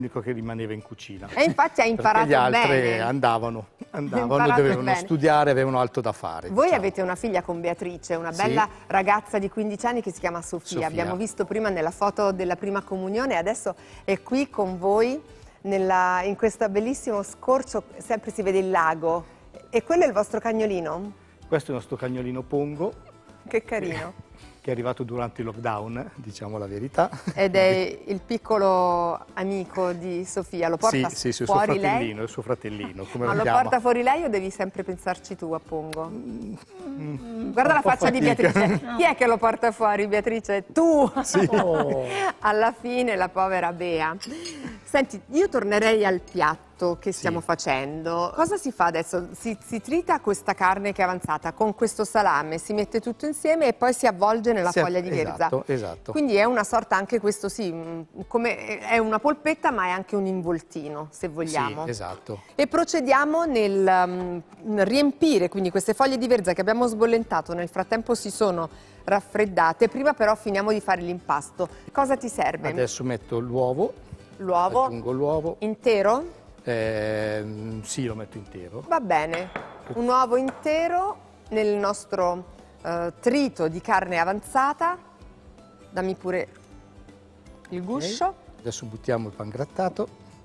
l'unico che rimaneva in cucina. E infatti hai imparato perché gli altri bene. andavano, Imparato dovevano bene. studiare, avevano altro da fare. Voi diciamo. avete una figlia con Beatrice, una bella ragazza di 15 anni che si chiama Sofia. Abbiamo visto prima nella foto della prima comunione e adesso è qui con voi in questo bellissimo scorcio, sempre si vede il lago. E quello è il vostro cagnolino? Questo è il nostro cagnolino Pongo. Che carino. Che è arrivato durante il lockdown, diciamo la verità. Ed è il piccolo amico di Sofia, lo porta fuori lei? Il suo fratellino, come Ma lo lo chiama? porta fuori lei o devi sempre pensarci tu a Pongo? Guarda la faccia di Beatrice, chi è che lo porta fuori, Beatrice? Tu! Sì. Alla fine la povera Bea. Senti, io tornerei al piatto che stiamo facendo. Cosa si fa adesso? Si trita questa carne che è avanzata con questo salame, si mette tutto insieme e poi si avvolge nella foglia di verza. Esatto. Quindi è una sorta anche questo, è una polpetta ma è anche un involtino, se vogliamo. Sì, esatto. E procediamo nel riempire quindi queste foglie di verza che abbiamo sbollentato, nel frattempo si sono raffreddate, prima però finiamo di fare l'impasto. Cosa ti serve? Adesso metto l'uovo. L'uovo? Aggiungo l'uovo. Intero? Sì, lo metto intero. Va bene, un uovo intero nel nostro trito di carne avanzata. Dammi pure il guscio. Adesso buttiamo il pangrattato.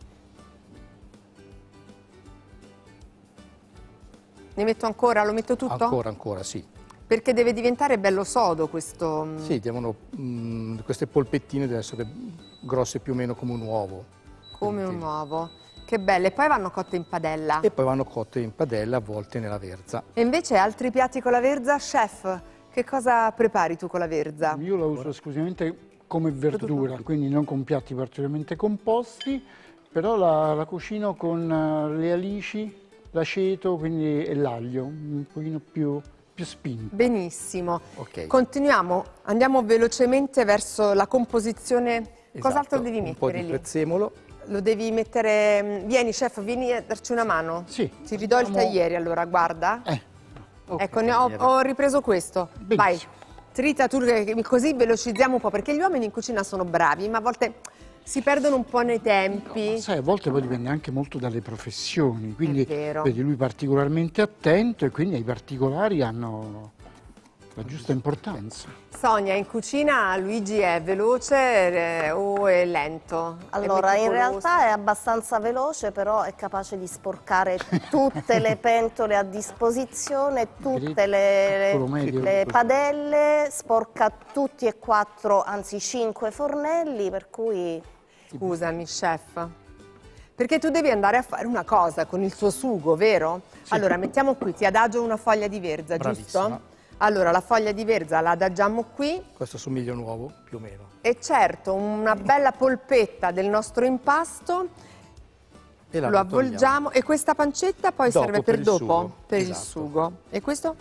Ne metto ancora? Lo metto tutto? Ancora, sì. Perché deve diventare bello sodo questo... Sì, queste polpettine devono essere grosse più o meno come un uovo. Come un uovo. Che belle. E poi vanno cotte in padella. E poi vanno cotte in padella, avvolte nella verza. E invece altri piatti con la verza? Chef, che cosa prepari tu con la verza? Io la uso esclusivamente come verdura, quindi non con piatti particolarmente composti, però la cucino con le alici, l'aceto e l'aglio, un pochino più spinto. Benissimo. Ok. Continuiamo, andiamo velocemente verso la composizione. Esatto. Cos'altro devi mettere un po' di lì? prezzemolo. Lo devi mettere... Vieni chef, vieni a darci una mano. Sì. Ti ridò il tagliere allora, guarda. Okay. Ecco, ho ripreso questo. Benissimo. Vai, trita tu, così velocizziamo un po', perché gli uomini in cucina sono bravi, ma a volte si perdono un po' nei tempi. No, sai, a volte poi dipende anche molto dalle professioni, quindi È vero. vedi lui particolarmente attento e quindi i particolari hanno la giusta importanza. Sonia, in cucina Luigi è veloce o è lento? Allora, È in meticoloso? realtà è abbastanza veloce, però è capace di sporcare tutte le pentole a disposizione, tutte le padelle, sporca tutti e 4, anzi 5 fornelli, per cui... Scusami, chef. Perché tu devi andare a fare una cosa con il suo sugo, vero? Sì. Allora, mettiamo qui, ti adagio una foglia di verza, Bravissima. giusto? Allora, la foglia di verza la adagiamo qui. Questo somiglia a un uovo, più o meno. E certo, una bella polpetta del nostro impasto. E Lo avvolgiamo. E questa pancetta poi dopo, serve per il dopo, sugo. per Esatto. il sugo. E questo?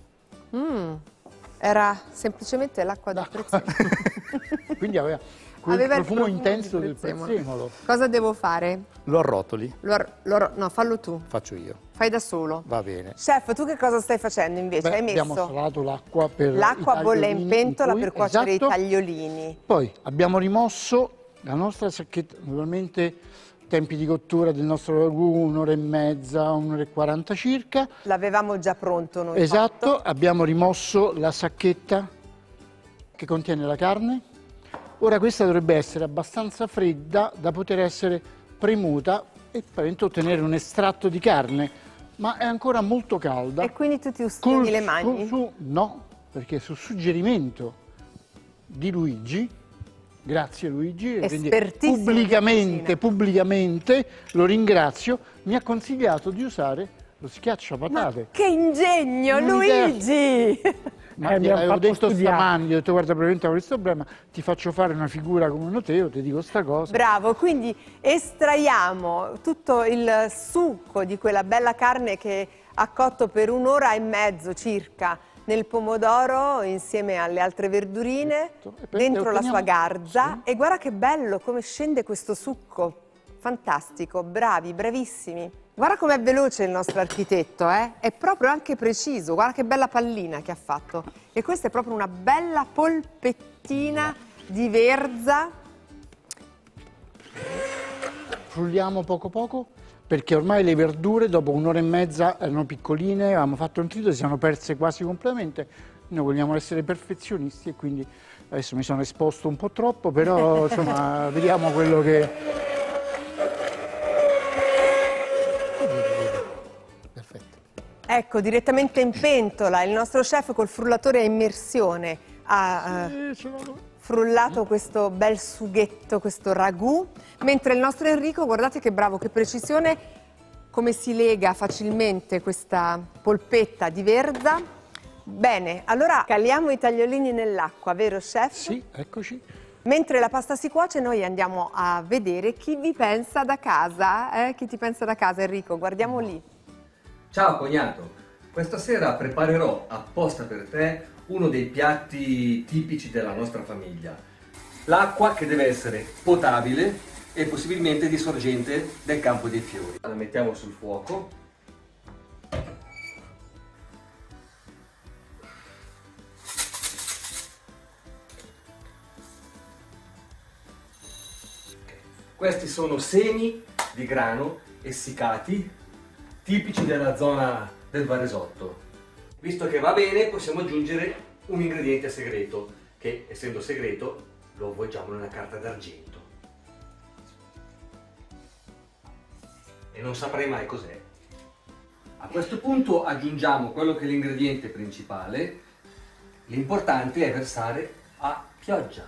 Era semplicemente l'acqua del prezzemolo. Quindi aveva quel Aveva il profumo profumo intenso di del prezzemolo. prezzemolo. Cosa devo fare? Lo arrotoli, No, fallo tu. faccio io. Fai da solo. Va bene. Chef, tu che cosa stai facendo invece? Beh, Hai messo... abbiamo salato l'acqua per L'acqua i bolle in tagliolini pentola cui- per cuocere esatto. i tagliolini. Poi abbiamo rimosso la nostra sacchetta, naturalmente tempi di cottura del nostro ragù, un'ora e mezza, un'ora e 40 circa. L'avevamo già pronto noi. Esatto, fatto. abbiamo rimosso la sacchetta che contiene la carne. Ora questa dovrebbe essere abbastanza fredda da poter essere premuta e praticamente ottenere un estratto di carne, ma è ancora molto calda. E quindi tu ti ustini le mani? No, perché su suggerimento di Luigi, grazie Luigi, e quindi Espertissimo pubblicamente lo ringrazio, mi ha consigliato di usare lo schiacciapatate. Che ingegno, Un'idea. Luigi! Ma mi hanno avevo fatto detto studiare. stamani, ho detto guarda, probabilmente ho questo problema, ti faccio fare una figura come un noteo, ti dico sta cosa. Bravo, quindi estraiamo tutto il succo di quella bella carne che ha cotto per un'ora e mezzo circa nel pomodoro insieme alle altre verdurine, E poi dentro la otteniamo- sua garza. E guarda che bello come scende questo succo, fantastico, bravi, bravissimi. Guarda com'è veloce il nostro architetto, è proprio anche preciso, guarda che bella pallina che ha fatto. E questa è proprio una bella polpettina di verza. frulliamo poco poco, perché ormai le verdure dopo un'ora e mezza erano piccoline, avevamo fatto un trito, si sono perse quasi completamente. Noi vogliamo essere perfezionisti e quindi adesso mi sono esposto un po' troppo, però insomma vediamo quello che... Perfetto. Ecco, direttamente in pentola, il nostro chef col frullatore a immersione ha frullato questo bel sughetto, questo ragù, mentre il nostro Enrico, guardate che bravo, che precisione, come si lega facilmente questa polpetta di verza. Bene, allora caliamo i tagliolini nell'acqua, vero chef? Sì, eccoci. Mentre la pasta si cuoce noi andiamo a vedere chi vi pensa da casa, Chi ti pensa da casa, Enrico? Guardiamo lì. Ciao cognato, questa sera preparerò apposta per te uno dei piatti tipici della nostra famiglia. L'acqua che deve essere potabile e possibilmente di sorgente del Campo dei Fiori. La mettiamo sul fuoco. Questi sono semi di grano essiccati, tipici della zona del Varesotto. Visto che va bene, possiamo aggiungere un ingrediente segreto, che essendo segreto lo avvolgiamo in una carta d'argento. E non saprei mai cos'è. A questo punto aggiungiamo quello che è l'ingrediente principale. L'importante è versare a pioggia.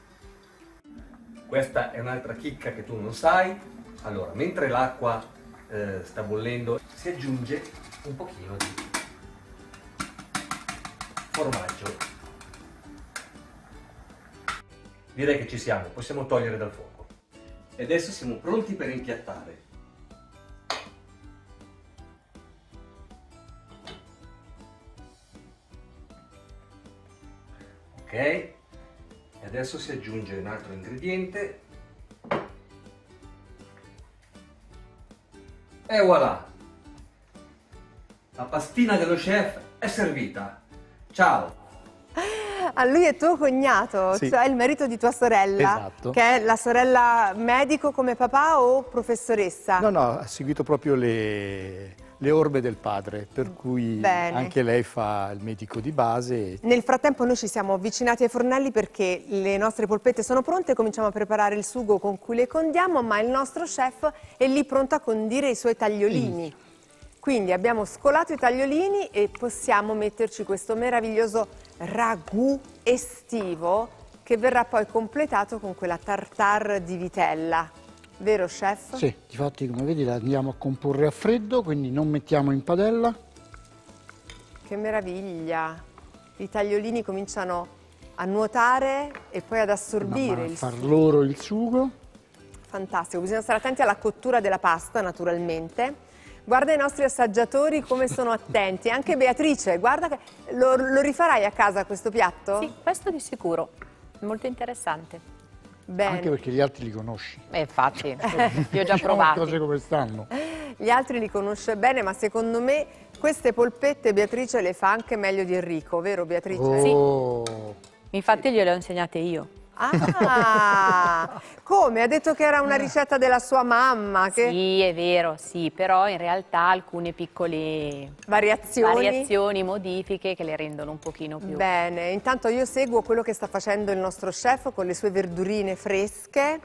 Questa è un'altra chicca che tu non sai. Allora, mentre l'acqua sta bollendo, si aggiunge un pochino di formaggio. Direi che ci siamo, possiamo togliere dal fuoco. E adesso siamo pronti per impiattare. Ok, e adesso si aggiunge un altro ingrediente. E voilà! La pastina dello chef è servita. Ciao! A lui è tuo cognato, Sì. cioè il marito di tua sorella, Esatto. che è la sorella medico come papà o professoressa? No, ha seguito proprio le orme del padre, per cui Bene. anche lei fa il medico di base. Nel frattempo noi ci siamo avvicinati ai fornelli perché le nostre polpette sono pronte, cominciamo a preparare il sugo con cui le condiamo, ma il nostro chef è lì pronto a condire i suoi tagliolini. Quindi abbiamo scolato i tagliolini e possiamo metterci questo meraviglioso ragù estivo che verrà poi completato con quella tartare di vitella. Vero chef? Sì, difatti come vedi la andiamo a comporre a freddo, quindi non mettiamo in padella. Che meraviglia! I tagliolini cominciano a nuotare e poi ad assorbire il Far sugo. loro il sugo. Fantastico, bisogna stare attenti alla cottura della pasta naturalmente. Guarda i nostri assaggiatori come sono attenti, anche Beatrice, guarda che lo rifarai a casa questo piatto? Sì, questo di sicuro, è molto interessante. Bene. Anche perché gli altri li conosci. Infatti, li ho già Diciamo provati. cose come stanno. Gli altri li conosce bene, ma secondo me queste polpette Beatrice le fa anche meglio di Enrico, vero Beatrice? Oh. Infatti gliele ho insegnate io. Ah, come? Ha detto che era una ricetta della sua mamma, che... Sì, è vero, sì, però in realtà alcune piccole variazioni, modifiche che le rendono un pochino più... Bene, intanto io seguo quello che sta facendo il nostro chef con le sue verdurine fresche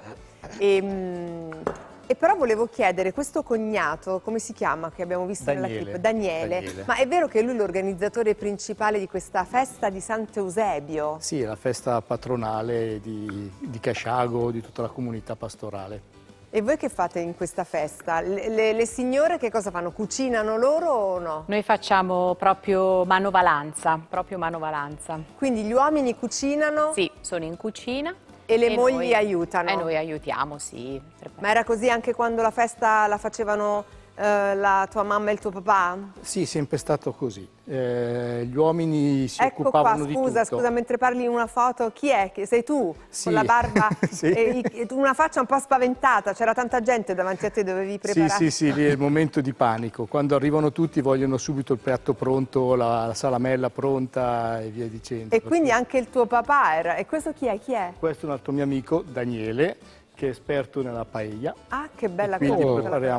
e però volevo chiedere, questo cognato, come si chiama che abbiamo visto nella clip? Daniele. Ma è vero che lui è l'organizzatore principale di questa festa di Sant'Eusebio? Sì, è la festa patronale di Casciago, di tutta la comunità pastorale. E voi che fate in questa festa? Le signore che cosa fanno? Cucinano loro o no? Noi facciamo proprio manovalanza, Quindi gli uomini cucinano? Sì, sono in cucina. E le mogli aiutano? E noi aiutiamo, sì. Ma era così anche quando la festa la facevano la tua mamma e il tuo papà? Sì, sempre stato così. Gli uomini si occupavano di tutto. Scusa, mentre parli in una foto, chi è? Che sei tu? Sì. Con la barba Sì. e una faccia un po' spaventata, c'era tanta gente davanti a te, dovevi preparare. Sì, lì è il momento di panico. Quando arrivano tutti vogliono subito il piatto pronto, la salamella pronta e via dicendo. E quindi anche il tuo papà era... E questo chi è? Questo è un altro mio amico, Daniele, che è esperto nella paella. Ah, che bella quindi cosa!